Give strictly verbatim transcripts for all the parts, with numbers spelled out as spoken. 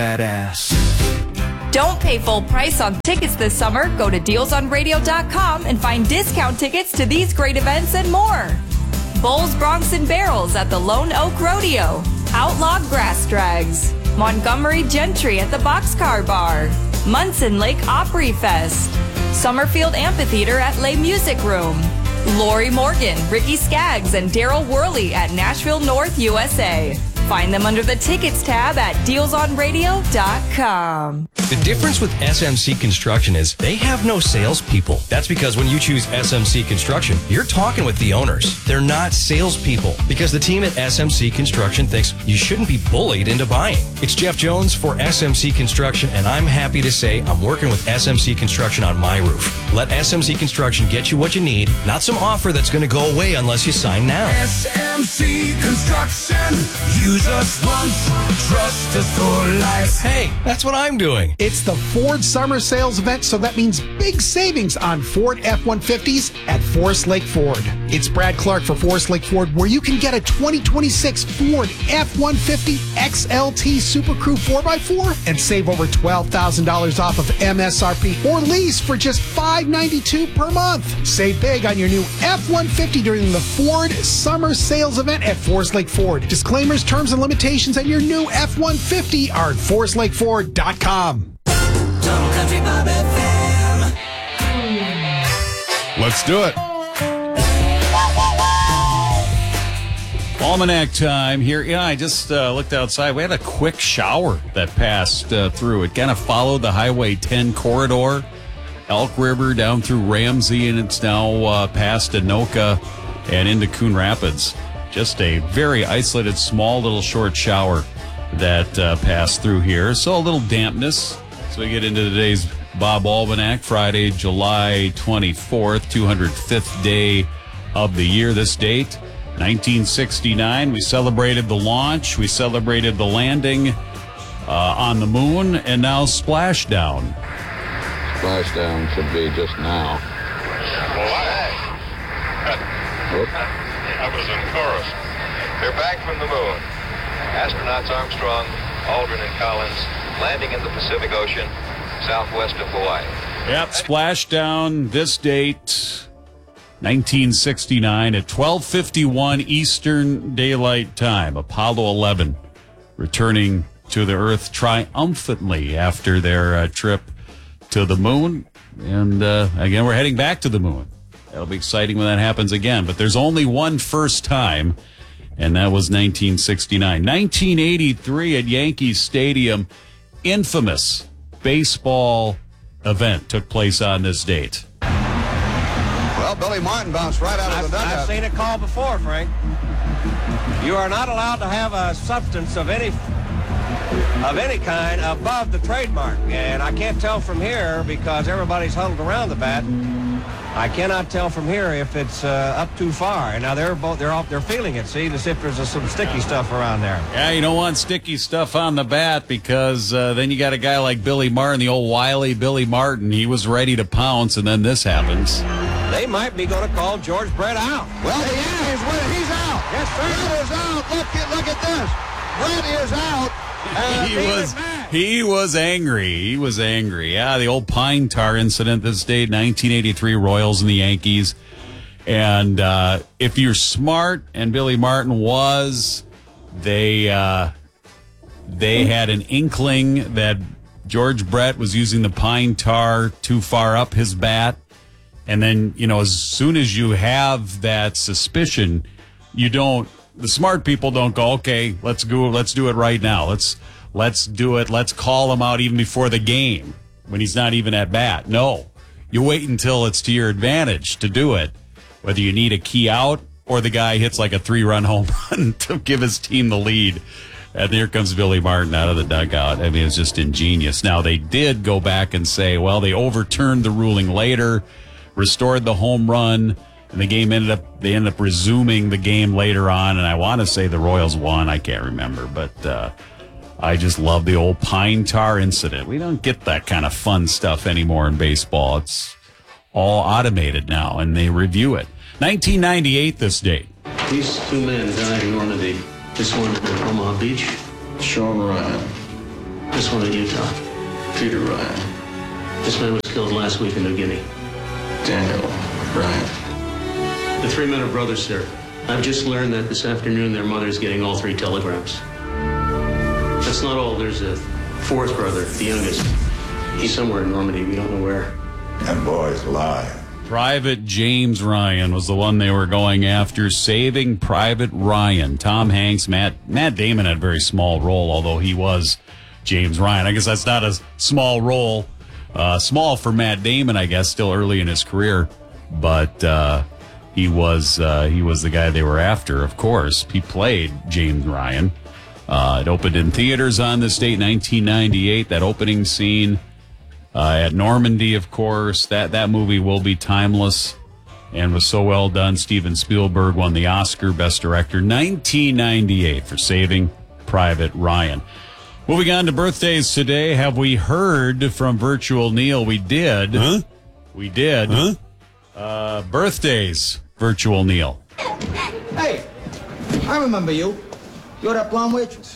Badass. Don't pay full price on tickets this summer. Go to deals on radio dot com and find discount tickets to these great events and more. Bulls, Bronx, and Barrels at the Lone Oak Rodeo. Outlaw Grass Drags. Montgomery Gentry at the Boxcar Bar. Munson Lake Opry Fest. Summerfield Amphitheater at Les Music Room. Lori Morgan, Ricky Skaggs, and Daryl Worley at Nashville North, U S A. Find them under the Tickets tab at deals on radio dot com. The difference with S M C Construction is they have no salespeople. That's because when you choose S M C Construction, you're talking with the owners. They're not salespeople because the team at S M C Construction thinks you shouldn't be bullied into buying. It's Jeff Jones for S M C Construction, and I'm happy to say I'm working with S M C Construction on my roof. Let S M C Construction get you what you need, not some offer that's going to go away unless you sign now. S M C Construction. Use us once, trust us for life. Hey, that's what I'm doing. It's the Ford Summer Sales Event, so that means big savings on Ford F one fifties at Forest Lake Ford. It's Brad Clark for Forest Lake Ford, where you can get a twenty twenty-six Ford F one fifty X L T Super Crew four by four and save over twelve thousand dollars off of M S R P or lease for just five hundred ninety-two dollars per month. Save big on your new F one fifty during the Ford Summer Sales Event at Forest Lake Ford. Disclaimers, terms, and limitations on your new F one fifty are at forest lake ford dot com. Let's do it. Almanac time here. Yeah, I just uh, looked outside. We had a quick shower that passed uh, through. It kind of followed the Highway ten corridor, Elk River down through Ramsey, and it's now uh, past Anoka and into Coon Rapids. Just a very isolated, small, little short shower that uh, passed through here. So a little dampness. So we get into today's Bob Almanac, Friday, July twenty-fourth, two hundred fifth day of the year. This date, nineteen sixty-nine. We celebrated the launch. We celebrated the landing uh, on the moon, and now splashdown. Splashdown should be just now. Why? I was in chorus. They're back from the moon. Astronauts Armstrong, Aldrin, and Collins landing in the Pacific Ocean, southwest of Hawaii. Yep, splashdown this date, nineteen sixty-nine at twelve fifty-one Eastern Daylight Time. Apollo eleven returning to the Earth triumphantly after their uh, trip to the moon. And uh, again, we're heading back to the moon. That'll be exciting when that happens again. But there's only one first time, and that was nineteen sixty-nine. nineteen eighty-three at Yankee Stadium, infamous baseball event took place on this date. Well, Billy Martin bounced right out of I've, the dugout. I've seen it called before, Frank. You are not allowed to have a substance of any of any kind above the trademark. And I can't tell from here because everybody's huddled around the bat. I cannot tell from here if it's uh, up too far. And now they're both they're all, they're feeling it. See, as if there's uh, some sticky stuff around there. Yeah, you don't want sticky stuff on the bat because uh, then you got a guy like Billy Martin, the old wily Billy Martin. He was ready to pounce, and then this happens. They might be going to call George Brett out. Well, he is. He's out. Yes, sir. Brett is out. Look at look at this. Brett is out. Uh, he was he was angry. He was angry. Yeah, the old pine tar incident this date, nineteen eighty-three, Royals and the Yankees. And uh, if you're smart, and Billy Martin was, they uh, they had an inkling that George Brett was using the pine tar too far up his bat. And then, you know, as soon as you have that suspicion, you don't, the smart people don't go, okay, let's go, let's do it right now. Let's, let's do it. Let's call him out even before the game when he's not even at bat. No, you wait until it's to your advantage to do it, whether you need a key out or the guy hits like a three run home run to give his team the lead. And here comes Billy Martin out of the dugout. I mean, it's just ingenious. Now, they did go back and say, well, they overturned the ruling later, restored the home run, and the game ended up, they ended up resuming the game later on, and I want to say the Royals won. I can't remember, but uh, I just love the old pine tar incident. We don't get that kind of fun stuff anymore in baseball. It's all automated now, and they review it. nineteen ninety-eight this date. These two men died in Normandy. This one in Omaha Beach. Sean Ryan. This one in Utah. Peter Ryan. This man was killed last week in New Guinea. Daniel Ryan. The three men are brothers, sir. I've just learned that this afternoon their mother's getting all three telegrams. That's not all. There's a fourth brother, the youngest. He's somewhere in Normandy. We don't know where. And boys lie. Private James Ryan was the one they were going after. Saving Private Ryan. Tom Hanks, Matt Matt Damon had a very small role, although he was James Ryan. I guess that's not a small role. Uh, small for Matt Damon, I guess, still early in his career. But uh, he was uh, he was the guy they were after, of course. He played James Ryan. Uh, it opened in theaters on this date, nineteen ninety-eight. That opening scene uh, at Normandy, of course. That, that movie will be timeless and was so well done. Steven Spielberg won the Oscar Best Director, nineteen ninety-eight, for Saving Private Ryan. Moving on to birthdays today. Have we heard from Virtual Neil? We did. Huh? We did. Huh? Uh, birthdays, Virtual Neil. Hey, I remember you. You're that blonde waitress.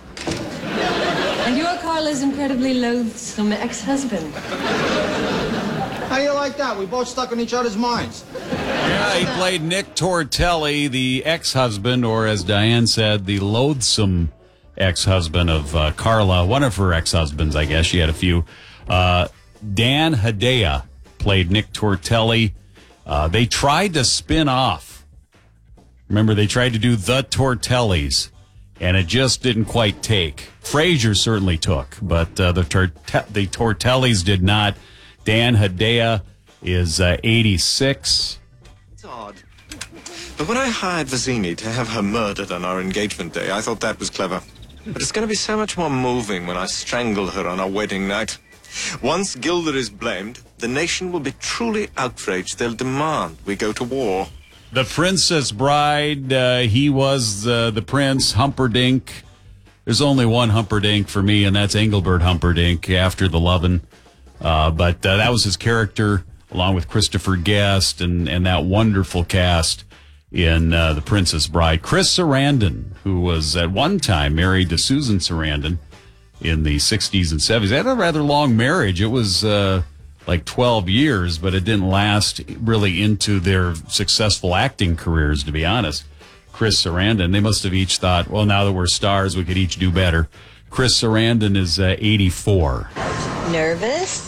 And you're Carla's incredibly loathsome ex-husband. How do you like that? We both stuck in each other's minds. Yeah, he played Nick Tortelli, the ex-husband, or as Diane said, the loathsome ex-husband of uh, Carla. One of her ex-husbands, I guess. She had a few. Uh, Dan Hedaya played Nick Tortelli. Uh, they tried to spin off. Remember, they tried to do The Tortellis, and it just didn't quite take. Frasier certainly took, but uh, the, Tor- the Tortellis did not. Dan Hedaya is uh, eighty-six. It's odd. But when I hired Vizzini to have her murdered on our engagement day, I thought that was clever. But it's going to be so much more moving when I strangle her on our wedding night. Once Gilder is blamed, the nation will be truly outraged. They'll demand we go to war. The Princess Bride, uh, he was uh, the prince, Humperdinck. There's only one Humperdinck for me, and that's Engelbert Humperdinck after the Lovin'. Uh, but uh, that was his character, along with Christopher Guest and, and that wonderful cast in uh, The Princess Bride. Chris Sarandon, who was at one time married to Susan Sarandon in the sixties and seventies. They had a rather long marriage. It was uh, like twelve years, but it didn't last really into their successful acting careers, to be honest. Chris Sarandon, they must have each thought, well, now that we're stars, we could each do better. Chris Sarandon is uh, eighty-four. Nervous?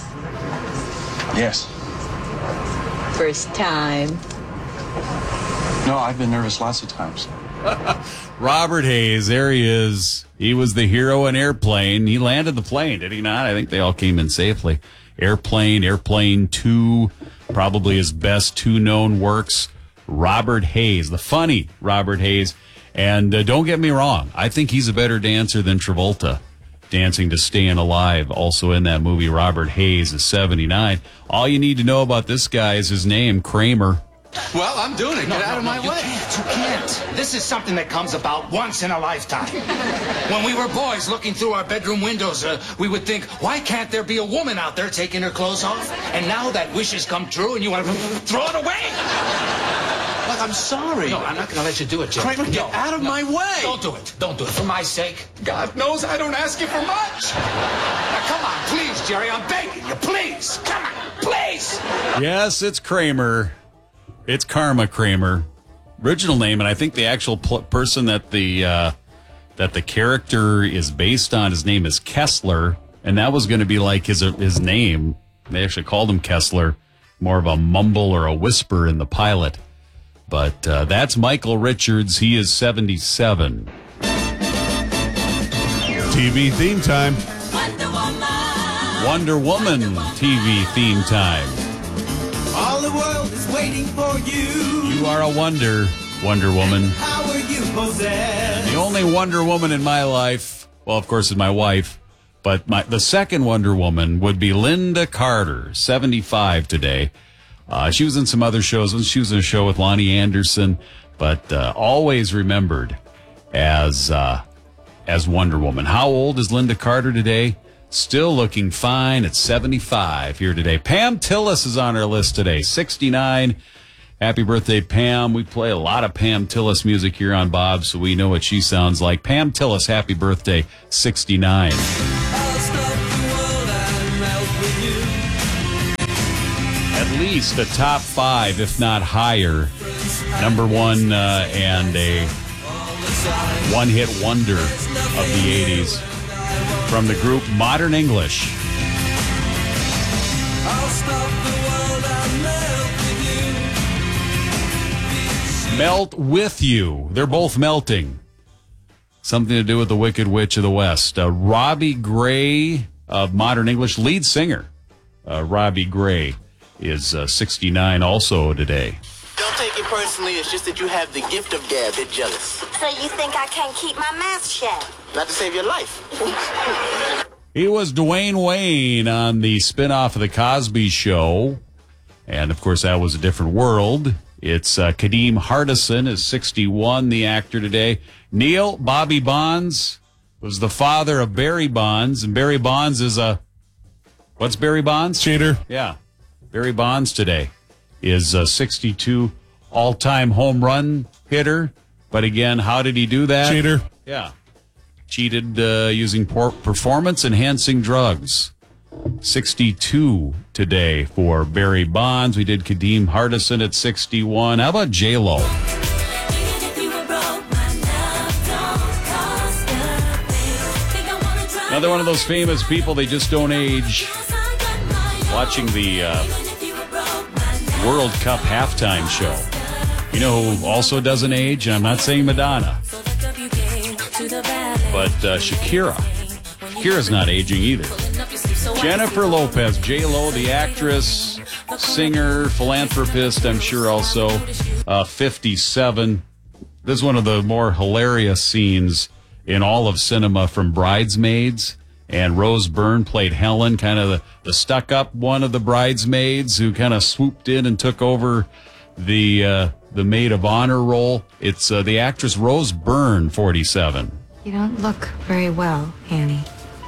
Yes. First time? No, I've been nervous lots of times. Robert Hayes, there he is. He was the hero in Airplane. He landed the plane, did he not? I think they all came in safely. Airplane, Airplane two, probably his best two known works. Robert Hayes, the funny Robert Hayes. And uh, don't get me wrong, I think he's a better dancer than Travolta, dancing to Staying Alive. Also in that movie, Robert Hayes is seventy-nine. All you need to know about this guy is his name, Kramer. Well, I'm doing it. No, Get out no, of no, my you way. Can't, you can't. This is something that comes about once in a lifetime. When we were boys looking through our bedroom windows, uh, we would think, why can't there be a woman out there taking her clothes off? And now that wish has come true and you want to throw it away? Look, I'm sorry. No, I'm not going to let you do it, Jim. Kramer, get no, out of no, my way. Don't do it. Don't do it. For my sake. God knows I don't ask you for much. Now, come on, please, Jerry. I'm begging you. Please. Come on. Please. Yes, it's Kramer. It's Karma Kramer. Original name, and I think the actual pl- person that the uh, that the character is based on, his name is Kessler, and that was going to be like his his name. They actually called him Kessler, more of a mumble or a whisper in the pilot. But uh, that's Michael Richards. He is seventy-seven. T V theme time. Wonder Woman. Wonder Woman T V theme time. All the world is waiting for you. You are a wonder, Wonder Woman. How are you possessed? The only Wonder Woman in my life, well, of course, is my wife, but my, the second Wonder Woman would be Linda Carter, seventy-five today. Uh, she was in some other shows. She was in a show with Lonnie Anderson, but uh, always remembered as uh, as Wonder Woman. How old is Linda Carter today? Still looking fine at seventy-five here today. Pam Tillis is on our list today, sixty-nine. Happy birthday, Pam. We play a lot of Pam Tillis music here on Bob, so we know what she sounds like. Pam Tillis, happy birthday, sixty-nine. least a top five, if not higher, number one uh, and a one-hit wonder of the eighties from the group Modern English. Melt with you. They're both melting. Something to do with the Wicked Witch of the West. Uh, Robbie Gray of Modern English, lead singer. Uh, Robbie Gray is uh, sixty-nine also today. Don't take it personally. It's just that you have the gift of gab. Bit jealous. So you think I can't keep my mouth shut? Not to save your life. He was Dwayne Wayne on the spinoff of The Cosby Show. And, of course, that was a different world. It's uh, Kadeem Hardison is sixty-one, the actor today. Neil, Bobby Bonds was the father of Barry Bonds. And Barry Bonds is a... What's Barry Bonds? Cheater. Yeah. Barry Bonds today is a sixty-two all-time home run hitter. But again, how did he do that? Cheater. Yeah. Cheated uh, using por- performance-enhancing drugs. sixty-two today for Barry Bonds. We did Kadeem Hardison at sixty-one. How about J-Lo? Another one of those famous people, they just don't age. Watching the uh, World Cup halftime show. You know who also doesn't age? And I'm not saying Madonna. But uh, Shakira. Shakira's not aging either. Jennifer Lopez, J-Lo, the actress, singer, philanthropist, I'm sure also, uh, fifty-seven. This is one of the more hilarious scenes in all of cinema from Bridesmaids. And Rose Byrne played Helen, kind of the, the stuck-up one of the bridesmaids who kind of swooped in and took over the uh, the maid of honor role. It's uh, the actress Rose Byrne, forty-seven. You don't look very well, Annie.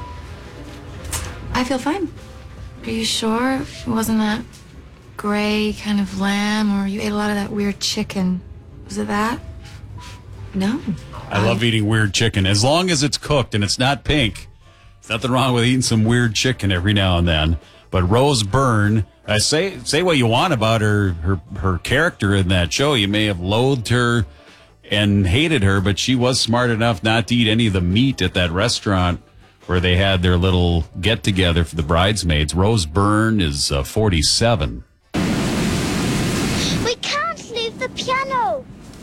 I feel fine. Are you sure it wasn't that gray kind of lamb, or you ate a lot of that weird chicken? Was it that? No. I love eating weird chicken. As long as it's cooked and it's not pink. There's nothing wrong with eating some weird chicken every now and then. But Rose Byrne, I say say what you want about her, her, her character in that show. You may have loathed her and hated her, but she was smart enough not to eat any of the meat at that restaurant where they had their little get-together for the bridesmaids. Rose Byrne is uh, forty-seven. We can't leave the piano.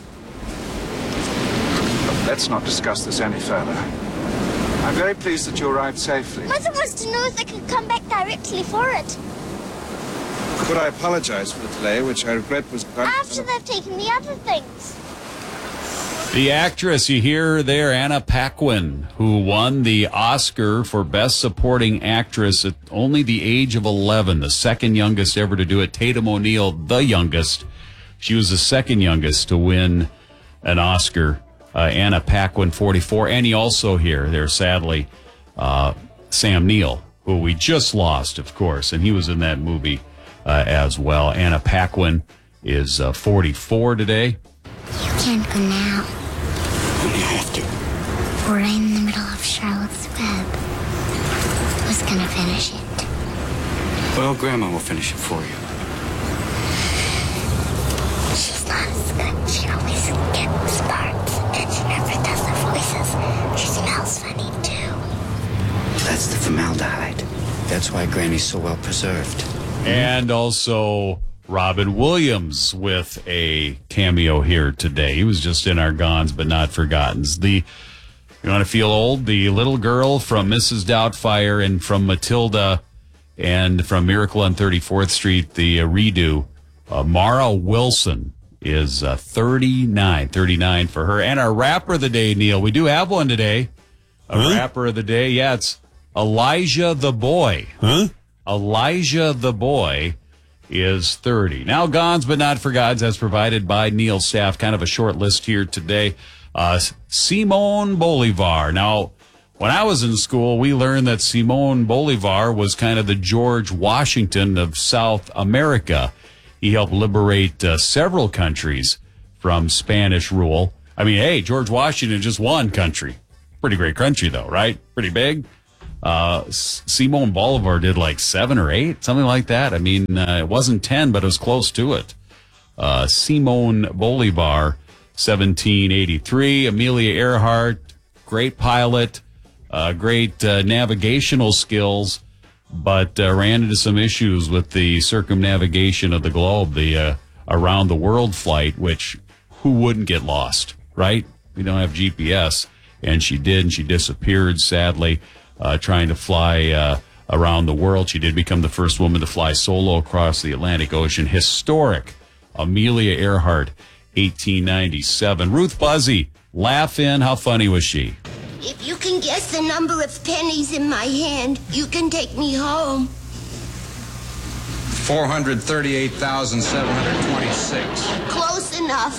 Let's not discuss this any further. I'm very pleased that you arrived safely. Mother wants to know if they can come back directly for it. Could I apologize for the delay, which I regret was done after they've taken the other things. The actress you hear there, Anna Paquin, who won the Oscar for Best Supporting Actress at only the age of eleven, the second youngest ever to do it. Tatum O'Neal, the youngest. She was the second youngest to win an Oscar. Uh, Anna Paquin, forty-four. And he also here, there sadly, uh, Sam Neill, who we just lost, of course, and he was in that movie uh, as well. Anna Paquin is uh, forty-four today. You can't go now. You have to. We're right in the middle of Charlotte's Web. Who's gonna finish it? Well, Grandma will finish it for you. She's not as good. She always gets parts, and she never does the voices. She smells funny, too. That's the formaldehyde. That's why Granny's so well preserved. And also Robin Williams with a cameo here today. He was just in our Gones but Not Forgottens. The, you want to feel old? The little girl from Missus Doubtfire and from Matilda and from Miracle on thirty-fourth Street, the uh, redo. Uh, Mara Wilson is uh, thirty-nine. thirty-nine for her. And our rapper of the day, Neil. We do have one today. A huh? rapper of the day. Yeah, it's Elijah the Boy. Huh? Elijah the Boy is thirty. Now, Gones but Not Forgotten, as provided by Neil Staff. Kind of a short list here today. Uh, Simon Bolivar. Now, when I was in school, we learned that Simon Bolivar was kind of the George Washington of South America. He helped liberate uh, several countries from Spanish rule. I mean, hey, George Washington just one country. Pretty great country, though, right? Pretty big. Uh, Simone Bolivar did like seven or eight, something like that. I mean, uh, it wasn't ten, but it was close to it. Uh, Simone Bolivar, seventeen eighty-three. Amelia Earhart, great pilot, uh, great uh, navigational skills, but uh, ran into some issues with the circumnavigation of the globe, the uh, around the world flight, which who wouldn't get lost, right? We don't have G P S, and she did, and she disappeared, sadly, uh, trying to fly uh, around the world. She did become the first woman to fly solo across the Atlantic Ocean. Historic. Amelia Earhart, eighteen ninety-seven. Ruth Buzzy, laugh in. How funny was she? If you can guess the number of pennies in my hand, you can take me home. four hundred thirty-eight thousand seven hundred twenty-six. Close enough.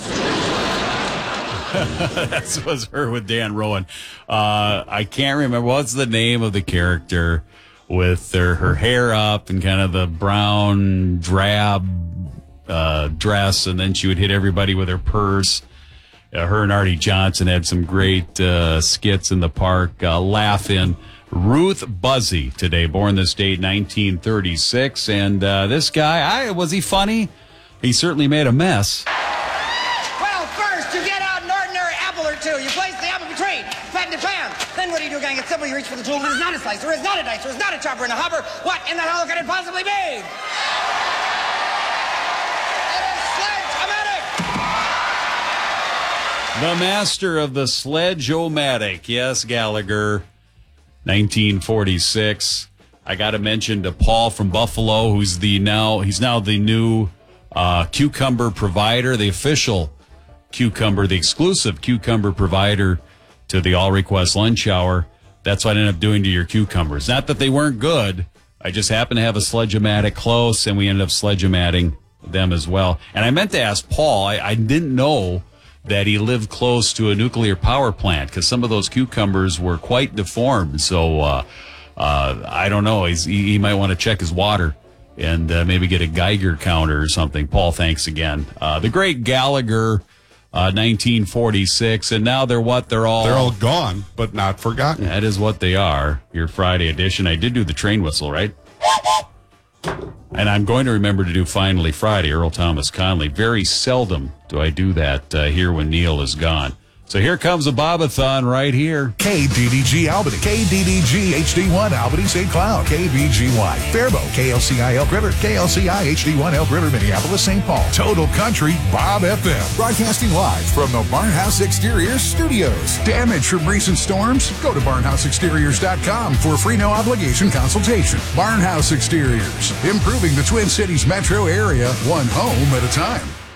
That was her with Dan Rowan. Uh, I can't remember. What's the name of the character with her, her hair up and kind of the brown drab uh, dress, and then she would hit everybody with her purse. Uh, her and Artie Johnson had some great uh, skits in the park. Uh, laughing. Ruth Buzzy today, born this date, nineteen thirty-six. And uh, this guy, I, was he funny? He certainly made a mess. Well, first, you get out an ordinary apple or two. You place the apple between, fat in the pan. Then what do you do, gang? It's simple. You reach for the tool. It is not a slicer. It is not a dicer. It is not a chopper and a hopper. What in the hell could it possibly be? The master of the Sledge-O-Matic. Yes, Gallagher, nineteen forty-six. I got to mention to Paul from Buffalo, who's the now, he's now the new uh, cucumber provider, the official cucumber, the exclusive cucumber provider to the All Request Lunch Hour. That's what I ended up doing to your cucumbers. Not that they weren't good. I just happened to have a Sledge-O-Matic close, and we ended up Sledge-O-Mating them as well. And I meant to ask Paul, I, I didn't know that he lived close to a nuclear power plant, because some of those cucumbers were quite deformed. So uh, uh, I don't know. He's, he, he might want to check his water and uh, maybe get a Geiger counter or something. Paul, thanks again. Uh, the great Gallagher, uh, nineteen forty-six, and now they're what? They're all... They're all gone, but not forgotten. That is what they are, your Friday edition. I did do the train whistle, right? And I'm going to remember to do Finally Friday, Earl Thomas Conley. Very seldom do I do that uh, here when Neil is gone. So here comes a Bobathon right here. K D D G Albany, K D D G H D one Albany Saint Cloud, K V G Y Faribault, K L C I Elk River, K L C I H D one Elk River, Minneapolis, Saint Paul. Total Country Bob F M. Broadcasting live from the Barnhouse Exteriors Studios. Damage from recent storms? Go to barnhouse exteriors dot com for a free no obligation consultation. Barnhouse Exteriors, improving the Twin Cities metro area one home at a time.